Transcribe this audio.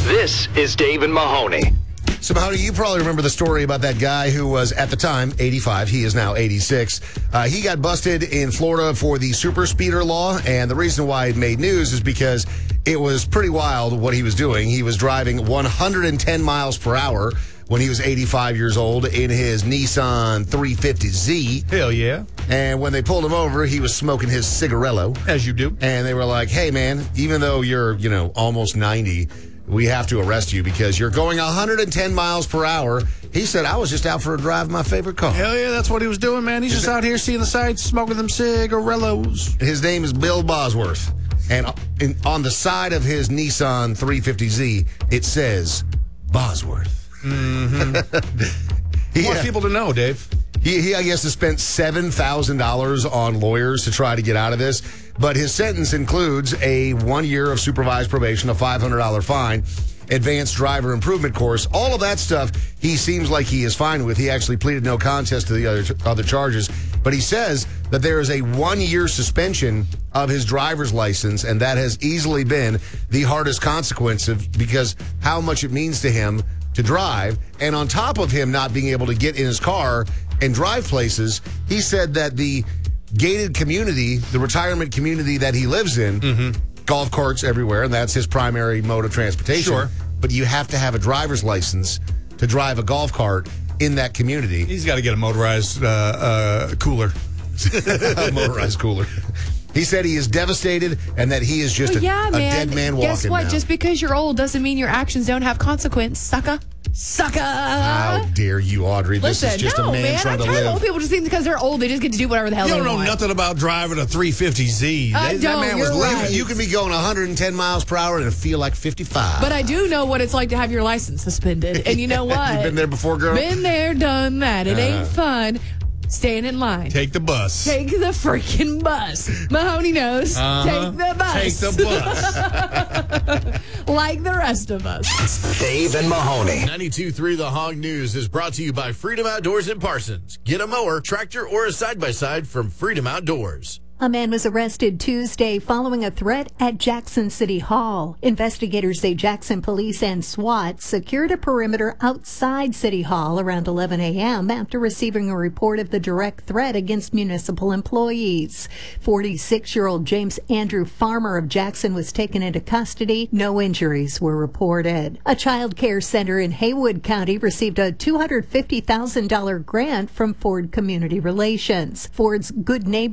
This is Dave and Mahoney. So, Mahoney, you probably remember the story about that guy who was, at the time, 85. He is now 86. He got busted in Florida for the super speeder law, and the reason why it made news is because it was pretty wild what he was doing. He was driving 110 miles per hour when he was 85 years old in his Nissan 350Z. Hell yeah. And when they pulled him over, he was smoking his cigarello. As you do. And they were like, hey, man, even though you're, almost 90, we have to arrest you because you're going 110 miles per hour. He said, I was just out for a drive in my favorite car. Hell yeah, that's what he was doing, man. He's just out here seeing the sights, smoking them cigarellos. His name is Bill Bosworth. And on the side of his Nissan 350Z, it says Bosworth. He wants people to know, Dave. He, I guess, has spent $7,000 on lawyers to try to get out of this. But his sentence includes a 1 year of supervised probation, a $500 fine, advanced driver improvement course. All of that stuff he seems like he is fine with. He actually pleaded no contest to the other charges. But he says that there is a 1 year suspension of his driver's license, and that has easily been the hardest consequence because how much it means to him to drive. And on top of him not being able to get in his car and drive places, he said that the gated community, the retirement community that he lives in, golf carts everywhere, and that's his primary mode of transportation. Sure. But you have to have a driver's license to drive a golf cart in that community. He's got to get a motorized cooler. A motorized cooler. He said he is devastated and that he is just a dead man walking. Guess what? Now. Just because you're old doesn't mean your actions don't have consequence, sucker. Sucker! How dare you, Audrey? Listen, this is just a man trying I'm to tired of live. old people just think because they're old, they just get to do whatever the hell You they don't know want. nothing about driving a 350Z. I That don't, man was you're living. right. You can be going 110 miles per hour and feel like 55. But I do know what it's like to have your license suspended. And you know what? You've been there before, girl? Been there, done that. It ain't fun. Staying in line. Take the bus. Take the freaking bus. Mahoney knows. Take the bus. Take the bus. Like the rest of us. Dave and Mahoney. 92.3 The Hog News is brought to you by Freedom Outdoors in Parsons. Get a mower, tractor, or a side-by-side from Freedom Outdoors. A man was arrested Tuesday following a threat at Jackson City Hall. Investigators say Jackson police and SWAT secured a perimeter outside City Hall around 11 a.m. after receiving a report of the direct threat against municipal employees. 46-year-old James Andrew Farmer of Jackson was taken into custody. No injuries were reported. A child care center in Haywood County received a $250,000 grant from Ford Community Relations. Ford's Good Neighbor